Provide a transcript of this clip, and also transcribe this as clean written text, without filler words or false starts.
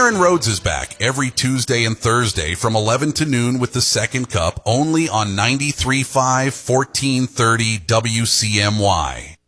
Aaron Rhodes is back every Tuesday and Thursday from 11 to noon with the Second Cup, only on 93.5 1430 WCMY.